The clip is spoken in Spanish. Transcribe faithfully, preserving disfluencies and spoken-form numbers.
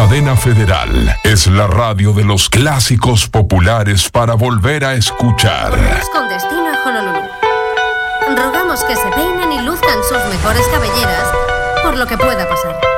Cadena Federal es la radio de los clásicos populares para volver a escuchar. Volvemos con destino a Honolulu. Rogamos que se peinen y luzcan sus mejores cabelleras por lo que pueda pasar.